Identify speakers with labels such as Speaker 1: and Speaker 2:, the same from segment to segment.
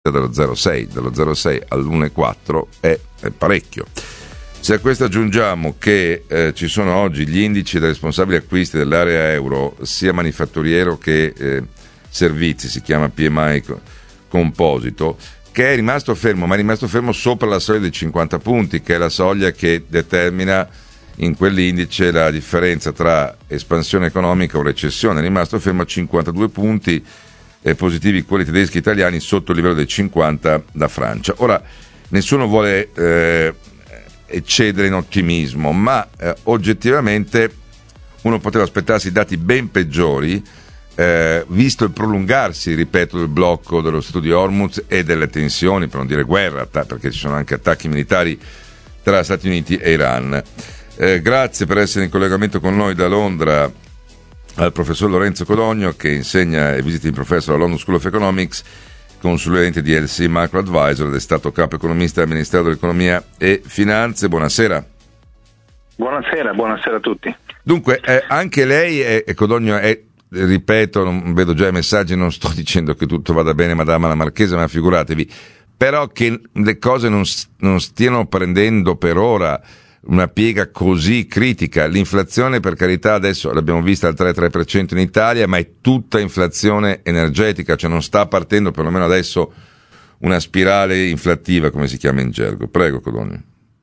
Speaker 1: crescita dello 0,6 all'1,4 è parecchio. Se a questo aggiungiamo che ci sono oggi gli indici dei responsabili acquisti dell'area euro, sia manifatturiero che servizi, si chiama PMI composito, che è rimasto fermo, ma è rimasto fermo sopra la soglia dei 50 punti, che è la soglia che determina in quell'indice la differenza tra espansione economica o recessione. È rimasto fermo a 52 punti positivi quelli tedeschi e italiani, sotto il livello dei 50 da Francia. Ora, nessuno vuole eccedere in ottimismo, ma oggettivamente uno poteva aspettarsi dati ben peggiori, visto il prolungarsi, ripeto, del blocco dello Stretto di Hormuz e delle tensioni, per non dire guerra, perché ci sono anche attacchi militari tra Stati Uniti e Iran. Grazie per essere in collegamento con noi da Londra al professor Lorenzo Codogno, che insegna e visiting professor alla London School of Economics, consulente di LC Macro Advisor ed è stato capo economista del Ministero dell'Economia e Finanze. Buonasera.
Speaker 2: Buonasera a tutti.
Speaker 1: Dunque, anche lei, Codogno, ripeto, non vedo già i messaggi, non sto dicendo che tutto vada bene, Madama la Marchesa, ma figuratevi, però che le cose non stiano prendendo per ora una piega così critica. L'inflazione, per carità, adesso l'abbiamo vista al 3,3% in Italia, ma è tutta inflazione energetica, cioè non sta partendo, perlomeno adesso, una spirale inflattiva, come si chiama in gergo. Prego, Codogno.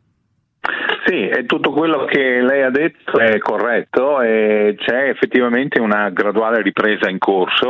Speaker 2: Sì, tutto quello che lei ha detto è corretto, e c'è effettivamente una graduale ripresa in corso.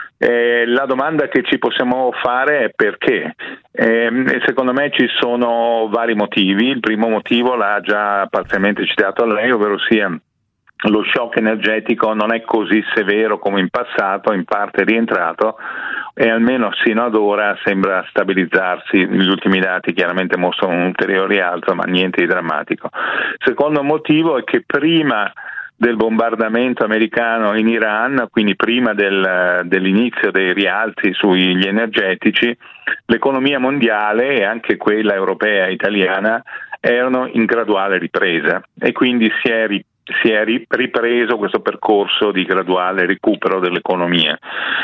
Speaker 2: La domanda che ci possiamo fare è perché. Secondo me ci sono vari motivi. Il primo motivo l'ha già parzialmente citato lei, ovvero sia lo shock energetico non è così severo come in passato, in parte è rientrato e almeno sino ad ora sembra stabilizzarsi. Gli ultimi dati chiaramente mostrano un ulteriore rialzo, ma niente di drammatico. Secondo motivo è che prima del bombardamento americano in Iran, quindi prima dell'inizio dei rialzi sugli energetici, l'economia mondiale e anche quella europea e italiana erano in graduale ripresa e quindi si è ripreso questo percorso di graduale recupero dell'economia.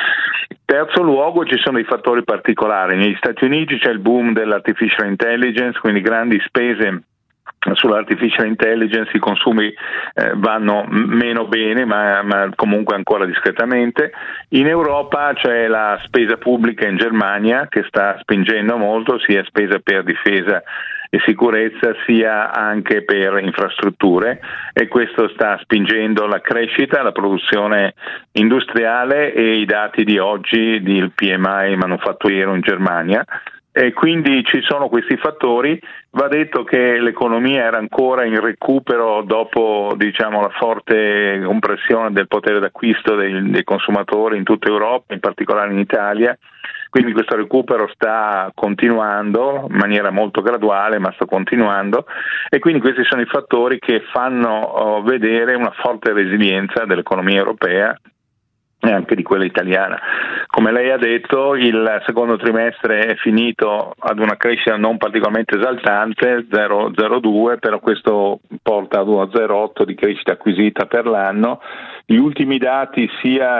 Speaker 2: Terzo luogo, ci sono dei fattori particolari. Negli Stati Uniti c'è il boom dell'artificial intelligence, quindi grandi spese sull'artificial intelligence, i consumi vanno meno bene, ma comunque ancora discretamente. In Europa c'è la spesa pubblica in Germania che sta spingendo molto, sia spesa per difesa e sicurezza sia anche per infrastrutture, e questo sta spingendo la crescita, la produzione industriale e i dati di oggi del PMI manufatturiero in Germania. E quindi ci sono questi fattori. Va detto che l'economia era ancora in recupero dopo, la forte compressione del potere d'acquisto dei consumatori in tutta Europa, in particolare in Italia. Quindi questo recupero sta continuando in maniera molto graduale, ma sta continuando, e quindi questi sono i fattori che fanno vedere una forte resilienza dell'economia europea e anche di quella italiana. Come lei ha detto, il secondo trimestre è finito ad una crescita non particolarmente esaltante, 0,02, però questo porta ad 1,08 di crescita acquisita per l'anno. Gli ultimi dati,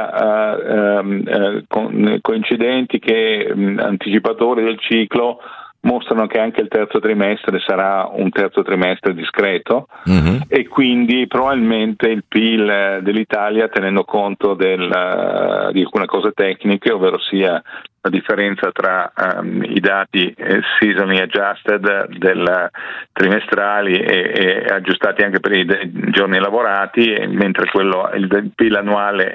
Speaker 2: sia coincidenti che anticipatori del ciclo, mostrano che anche il terzo trimestre sarà un terzo trimestre discreto, e quindi probabilmente il PIL dell'Italia, tenendo conto di alcune cose tecniche, ovvero sia la differenza tra i dati seasonally adjusted del trimestrali e aggiustati anche per i giorni lavorati, mentre il PIL annuale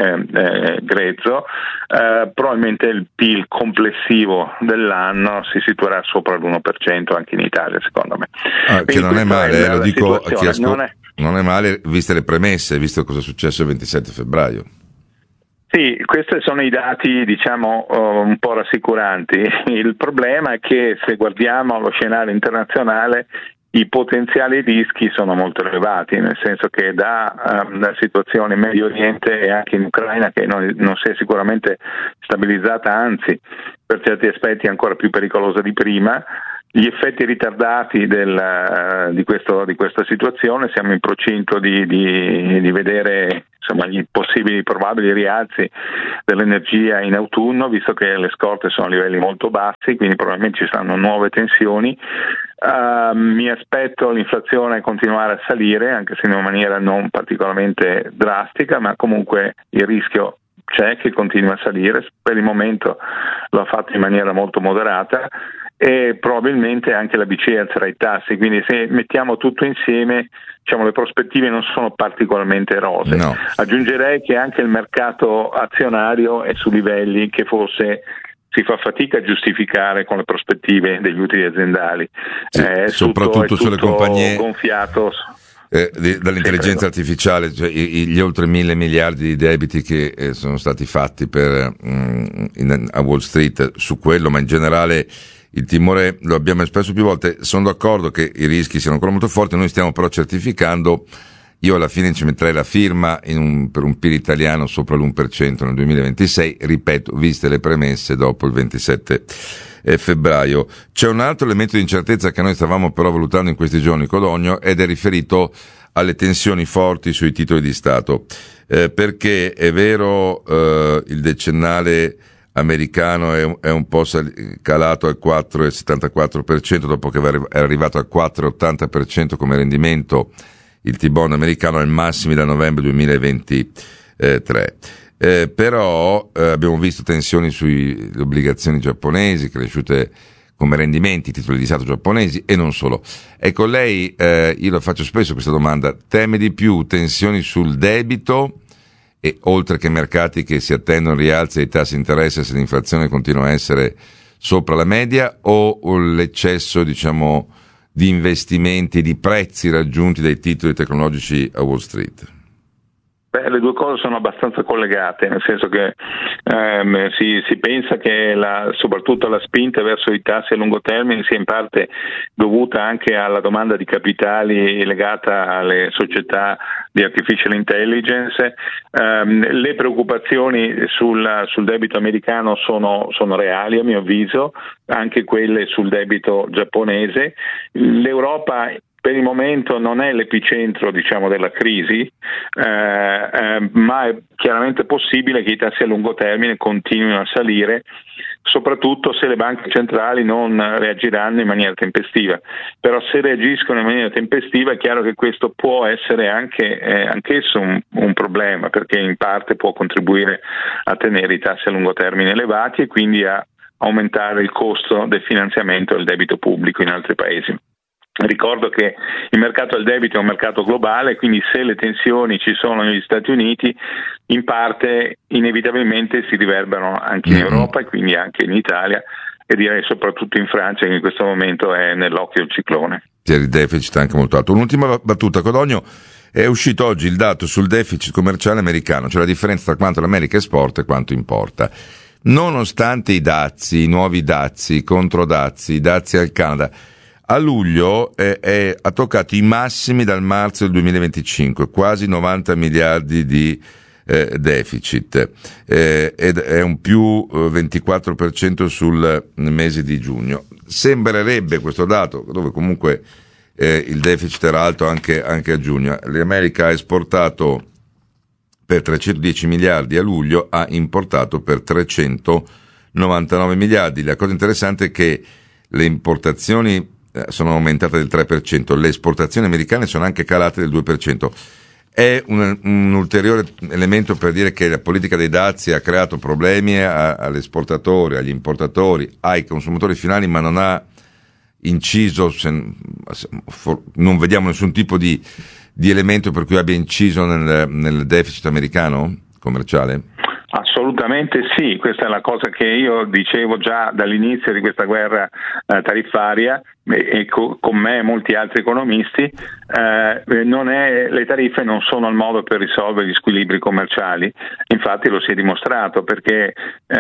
Speaker 2: è grezzo, probabilmente il PIL complessivo dell'anno si situerà sopra l'1% anche in Italia, secondo me.
Speaker 1: Che non è male, lo dico a chi non è male, viste le premesse, visto cosa è successo il 27 febbraio.
Speaker 2: Sì, questi sono i dati, un po' rassicuranti. Il problema è che se guardiamo lo scenario internazionale, i potenziali rischi sono molto elevati, nel senso che da situazione in Medio Oriente e anche in Ucraina, che non si è sicuramente stabilizzata, anzi per certi aspetti ancora più pericolosa di prima, gli effetti ritardati di questa situazione. Siamo in procinto di vedere insomma gli possibili probabili rialzi dell'energia in autunno, visto che le scorte sono a livelli molto bassi, quindi probabilmente ci saranno nuove tensioni. Mi aspetto l'inflazione continuare a salire, anche se in una maniera non particolarmente drastica, ma comunque il rischio c'è che continui a salire. Per il momento lo ha fatto in maniera molto moderata e probabilmente anche la BCE alzerà i tassi, quindi se mettiamo tutto insieme, diciamo, le prospettive non sono particolarmente rosee.
Speaker 1: No.
Speaker 2: Aggiungerei che anche il mercato azionario è su livelli che forse si fa fatica a giustificare con le prospettive degli utili aziendali.
Speaker 1: Sì, soprattutto sulle compagnie
Speaker 2: gonfiato
Speaker 1: dall'intelligenza artificiale, cioè gli oltre 1.000 miliardi di debiti che sono stati fatti a Wall Street su quello, ma in generale il timore lo abbiamo espresso più volte. Sono d'accordo che i rischi siano ancora molto forti, noi stiamo però certificando. Io alla fine ci metterei la firma per un PIL italiano sopra l'1% nel 2026, ripeto, viste le premesse dopo il 27 febbraio. C'è un altro elemento di incertezza che noi stavamo però valutando in questi giorni, Codogno, ed è riferito alle tensioni forti sui titoli di Stato, perché è vero, il decennale americano è un po' calato al 4,74% dopo che era arrivato al 4,80% come rendimento. Il T-bond americano al massimo da novembre 2023. Però abbiamo visto tensioni sulle obbligazioni giapponesi cresciute come rendimenti, titoli di Stato giapponesi e non solo. Ecco, lei, io lo faccio spesso questa domanda, teme di più tensioni sul debito, e oltre che mercati che si attendono rialzi dei tassi di interesse se l'inflazione continua a essere sopra la media, o l'eccesso, diciamo, di investimenti, di prezzi raggiunti dai titoli tecnologici a Wall Street?
Speaker 2: Le due cose sono abbastanza collegate, nel senso che si pensa che soprattutto la spinta verso i tassi a lungo termine sia in parte dovuta anche alla domanda di capitali legata alle società di artificial intelligence. Le preoccupazioni sul debito americano sono reali, a mio avviso, anche quelle sul debito giapponese. L'Europa per il momento non è l'epicentro, diciamo, della crisi, ma è chiaramente possibile che i tassi a lungo termine continuino a salire, soprattutto se le banche centrali non reagiranno in maniera tempestiva. Però se reagiscono in maniera tempestiva è chiaro che questo può essere anch'esso un problema, perché in parte può contribuire a tenere i tassi a lungo termine elevati e quindi a aumentare il costo del finanziamento del debito pubblico in altri paesi. Ricordo che il mercato del debito è un mercato globale, quindi se le tensioni ci sono negli Stati Uniti, in parte inevitabilmente si riverberano anche in Europa e quindi anche in Italia, e direi soprattutto in Francia, che in questo momento è nell'occhio del ciclone.
Speaker 1: C'è il deficit anche molto alto. Un'ultima battuta, Codogno, è uscito oggi il dato sul deficit commerciale americano, cioè la differenza tra quanto l'America esporta e quanto importa. Nonostante i dazi, i nuovi dazi, i controdazi, i dazi al Canada, a luglio ha toccato i massimi dal marzo del 2025, quasi 90 miliardi di deficit, ed è un più 24% sul mese di giugno. Sembrerebbe questo dato, dove comunque il deficit era alto anche a giugno, l'America ha esportato per 310 miliardi a luglio, ha importato per 399 miliardi. La cosa interessante è che le importazioni sono aumentate del 3%, le esportazioni americane sono anche calate del 2%. È un ulteriore elemento per dire che la politica dei dazi ha creato problemi all'esportatore, agli importatori, ai consumatori finali, ma non ha inciso, non vediamo nessun tipo di elemento per cui abbia inciso nel deficit americano commerciale?
Speaker 2: Assolutamente sì, questa è la cosa che io dicevo già dall'inizio di questa guerra tariffaria, e con me e molti altri economisti. Le tariffe non sono il modo per risolvere gli squilibri commerciali, infatti lo si è dimostrato, perché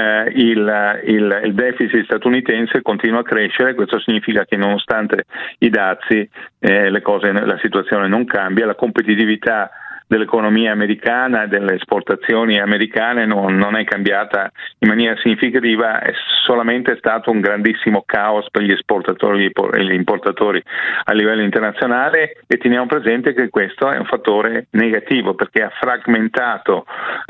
Speaker 2: il deficit statunitense continua a crescere. Questo significa che nonostante i dazi la situazione non cambia, la competitività dell'economia americana e delle esportazioni americane non è cambiata in maniera significativa, è solamente stato un grandissimo caos per gli esportatori e gli importatori a livello internazionale, e teniamo presente che questo è un fattore negativo perché ha frammentato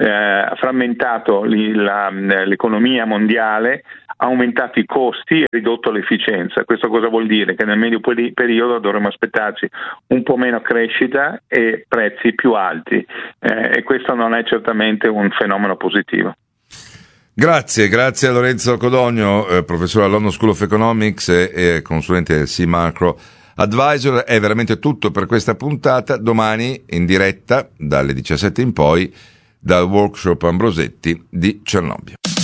Speaker 2: l'economia mondiale, ha aumentato i costi e ridotto l'efficienza. Questo cosa vuol dire? Che nel medio periodo dovremo aspettarci un po' meno crescita e prezzi più alti, e questo non è certamente un fenomeno positivo.
Speaker 1: Grazie a Lorenzo Codogno, professore alla London School of Economics e consulente del C-Macro Advisor. È veramente tutto per questa puntata. Domani in diretta dalle 17 in poi dal workshop Ambrosetti di Cernobbio.